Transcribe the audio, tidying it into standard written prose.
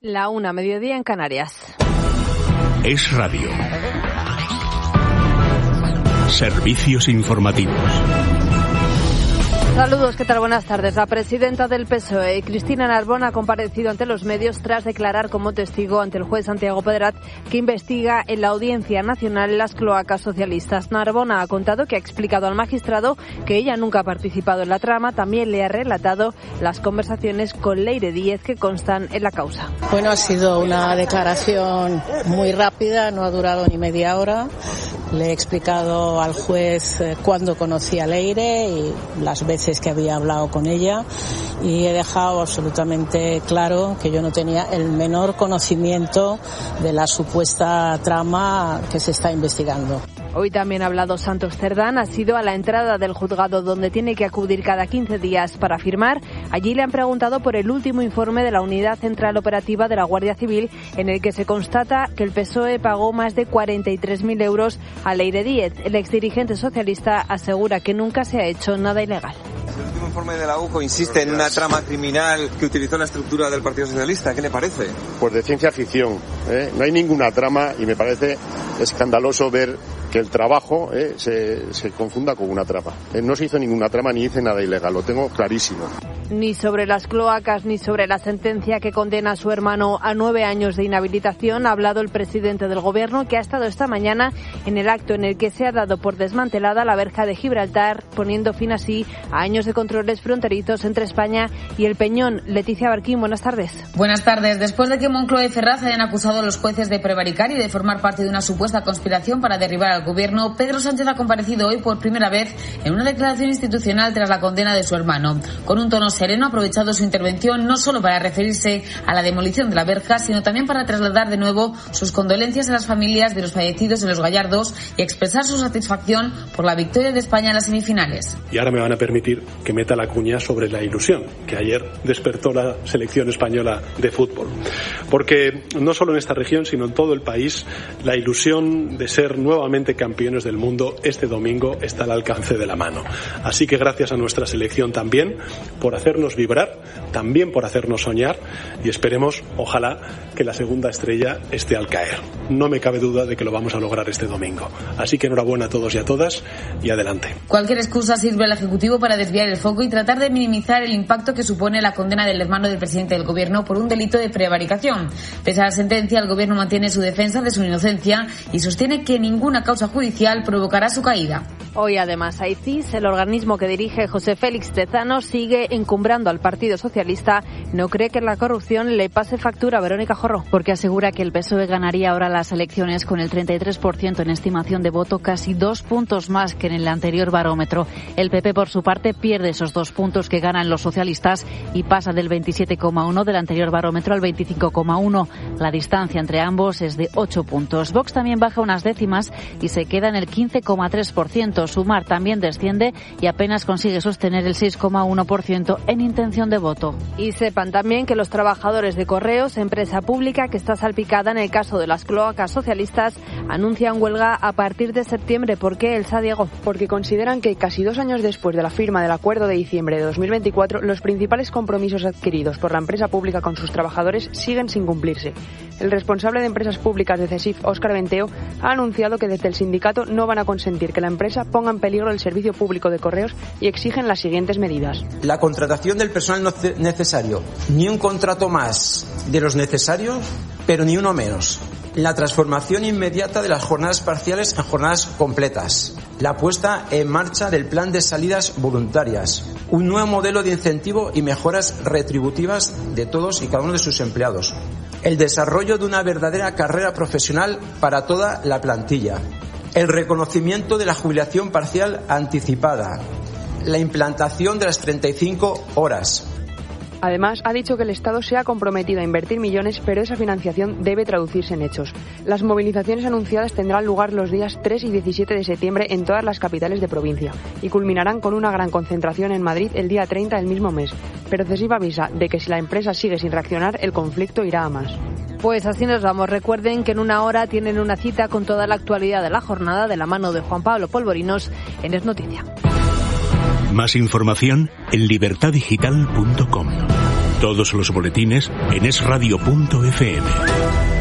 La 1, mediodía en Canarias. Es Radio. Servicios informativos. Saludos, ¿qué tal? Buenas tardes. La presidenta del PSOE, Cristina Narbona, ha comparecido ante los medios tras declarar como testigo ante el juez Santiago Pedret, que investiga en la Audiencia Nacional las cloacas socialistas. Narbona ha contado que ha explicado al magistrado que ella nunca ha participado en la trama. También le ha relatado las conversaciones con Leire Díez que constan en la causa. Bueno, ha sido una declaración muy rápida, no ha durado ni media hora. Le he explicado al juez cuándo conocí a Leire y las veces que había hablado con ella, y he dejado absolutamente claro que yo no tenía el menor conocimiento de la supuesta trama que se está investigando. Hoy también ha hablado Santos Cerdán, ha sido a la entrada del juzgado donde tiene que acudir cada 15 días para firmar. Allí le han preguntado por el último informe de la Unidad Central Operativa de la Guardia Civil, en el que se constata que el PSOE pagó más de 43.000 euros a Leire Díez. El exdirigente socialista asegura que nunca se ha hecho nada ilegal. El último informe de la UJO insiste en una trama criminal que utilizó la estructura del Partido Socialista. ¿Qué le parece? Pues de ciencia ficción, No hay ninguna trama y me parece escandaloso ver que el trabajo se confunda con una trama. No se hizo ninguna trama ni hice nada ilegal, lo tengo clarísimo. Ni sobre las cloacas ni sobre la sentencia que condena a su hermano a 9 años de inhabilitación ha hablado el presidente del Gobierno, que ha estado esta mañana en el acto en el que se ha dado por desmantelada la verja de Gibraltar, poniendo fin así a años de controles fronterizos entre España y el Peñón. Leticia Barquín, buenas tardes. Buenas tardes. Después de que Moncloa y Ferraz hayan acusado a los jueces de prevaricar y de formar parte de una supuesta conspiración para derribar al Gobierno, Pedro Sánchez ha comparecido hoy por primera vez en una declaración institucional tras la condena de su hermano. Con un tono sereno ha aprovechado su intervención no solo para referirse a la demolición de la verja, sino también para trasladar de nuevo sus condolencias a las familias de los fallecidos en Los Gallardos y expresar su satisfacción por la victoria de España en las semifinales. Y ahora me van a permitir que meta la cuña sobre la ilusión que ayer despertó la selección española de fútbol. Porque no solo en esta región, sino en todo el país, la ilusión de ser nuevamente campeones del mundo este domingo está al alcance de la mano. Así que gracias a nuestra selección también por hacernos vibrar, también por hacernos soñar, y esperemos, ojalá, que la segunda estrella esté al caer. No me cabe duda de que lo vamos a lograr este domingo. Así que enhorabuena a todos y a todas y adelante. Cualquier excusa sirve al Ejecutivo para desviar el foco y tratar de minimizar el impacto que supone la condena del hermano del presidente del Gobierno por un delito de prevaricación. Pese a la sentencia, el Gobierno mantiene su defensa de su inocencia y sostiene que ninguna causa judicial provocará su caída. Hoy, además, AICIS, el organismo que dirige José Félix Tezanos, sigue encumbrando al Partido Socialista. No cree que la corrupción le pase factura a Verónica Jorro. Porque asegura que el PSOE ganaría ahora las elecciones con el 33% en estimación de voto, casi 2 puntos más que en el anterior barómetro. El PP, por su parte, pierde esos 2 puntos que ganan los socialistas y pasa del 27,1 del anterior barómetro al 25,1. La distancia entre ambos es de 8 puntos. Vox también baja unas décimas y se queda en el 15,3%. Sumar también desciende y apenas consigue sostener el 6,1% en intención de voto. Y sepan también que los trabajadores de Correos, empresa pública que está salpicada en el caso de las cloacas socialistas, anuncian huelga a partir de septiembre. ¿Por qué, Elsa Diego? Porque consideran que casi 2 años después de la firma del acuerdo de diciembre de 2024, los principales compromisos adquiridos por la empresa pública con sus trabajadores siguen sin cumplirse. El responsable de empresas públicas de CESIF, Óscar Venteo, ha anunciado que desde el sindicato no van a consentir que la empresa ponga en peligro el servicio público de correos y exigen las siguientes medidas. La contratación del personal necesario. Ni un contrato más de los necesarios, pero ni uno menos. La transformación inmediata de las jornadas parciales en jornadas completas. La puesta en marcha del plan de salidas voluntarias. Un nuevo modelo de incentivo y mejoras retributivas de todos y cada uno de sus empleados. El desarrollo de una verdadera carrera profesional para toda la plantilla. El reconocimiento de la jubilación parcial anticipada. La implantación de las 35 horas. Además, ha dicho que el Estado se ha comprometido a invertir millones, pero esa financiación debe traducirse en hechos. Las movilizaciones anunciadas tendrán lugar los días 3 y 17 de septiembre en todas las capitales de provincia y culminarán con una gran concentración en Madrid el día 30 del mismo mes. Pero CESIF avisa de que si la empresa sigue sin reaccionar, el conflicto irá a más. Pues así nos vamos. Recuerden que en una hora tienen una cita con toda la actualidad de la jornada de la mano de Juan Pablo Polvorinos en Es Noticia. Más información en libertadigital.com. Todos los boletines en esradio.fm.